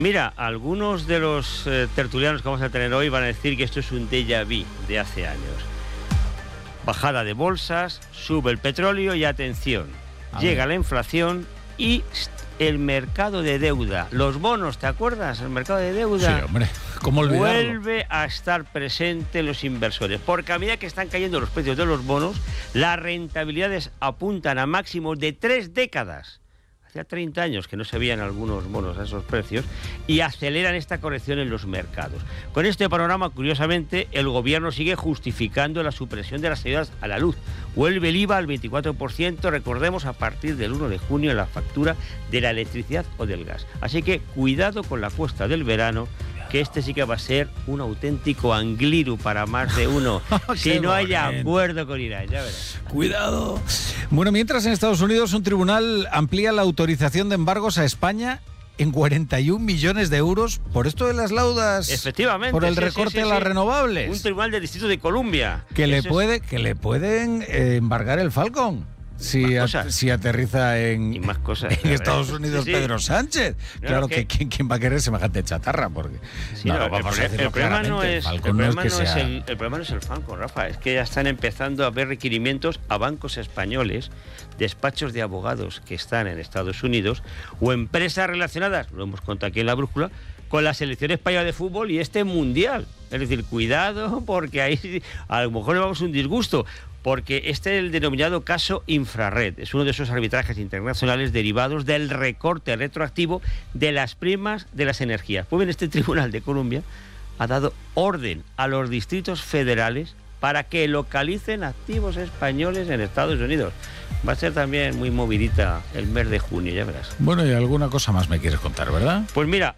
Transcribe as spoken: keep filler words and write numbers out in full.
Mira, algunos de los eh, tertulianos que vamos a tener hoy van a decir que esto es un déjà vu de hace años. Bajada de bolsas, sube el petróleo y atención, a llega ver. la inflación y el mercado de deuda. Los bonos, ¿te acuerdas? El mercado de deuda. Sí, hombre, ¿cómo olvidarlo? Vuelve a estar presente en los inversores, porque a medida que están cayendo los precios de los bonos, las rentabilidades apuntan a máximos de tres décadas. Hacía treinta años que no se veían algunos bonos a esos precios y aceleran esta corrección en los mercados. Con este panorama, curiosamente, el gobierno sigue justificando la supresión de las ayudas a la luz. Vuelve el I V A al veinticuatro por ciento, recordemos, a partir del uno de junio en la factura de la electricidad o del gas. Así que cuidado con la cuesta del verano, que este sí que va a ser un auténtico angliru para más de uno, si no hay acuerdo con Irán, ya verás. Cuidado. Bueno, mientras en Estados Unidos un tribunal amplía la autorización de embargos a España en cuarenta y un millones de euros por esto de las laudas. Efectivamente. Por el sí, recorte sí, sí, a las sí. renovables. Un tribunal del Distrito de Columbia. Que le puede, que le pueden eh, embargar el Falcon. Si, a, si aterriza en, y más cosas, en Estados Unidos sí, sí. Pedro Sánchez. No, claro que, que ¿quién, quién va a querer semejante chatarra, porque sí, no, no, vamos el, a decirlo el problema no es el, el problema no es, sea... el, el problema no es el Falcon, Rafa, es que ya están empezando a haber requerimientos a bancos españoles, despachos de abogados que están en Estados Unidos o empresas relacionadas, lo hemos contado aquí en La Brújula, con la selección española de fútbol y este mundial. Es decir, cuidado, porque ahí a lo mejor le vamos a un disgusto. Porque este es el denominado caso Infrared. Es uno de esos arbitrajes internacionales derivados del recorte retroactivo de las primas de las energías. Pues bien, este Tribunal de Columbia ha dado orden a los distritos federales para que localicen activos españoles en Estados Unidos. Va a ser también muy movidita el mes de junio, ya verás. Bueno, y alguna cosa más me quieres contar, ¿verdad? Pues mira,